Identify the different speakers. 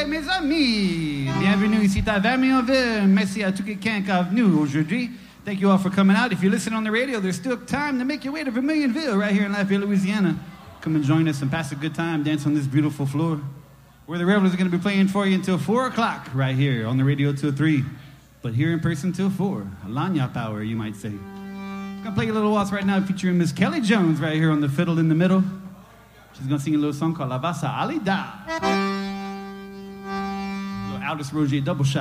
Speaker 1: mes amis, bienvenue ici à Vermionville. Merci à tous quelqu'un qui est venu aujourd'hui. Thank you all for coming out. If you listen on the radio, there's still time to make your way to Vermionville right here in Lafayette, Louisiana. Come and join us and pass a good time, dance on this beautiful floor. Where the Revelers are going to be playing for you until 4 o'clock right here on the radio till 3. But here in person till 4. Lanya power, you might say. I'm going to play a little waltz right now featuring Miss Kelly Jones right here on the fiddle in the middle. She's going to sing a little song called La Vasa Alida. Little Aldous Roger double shot.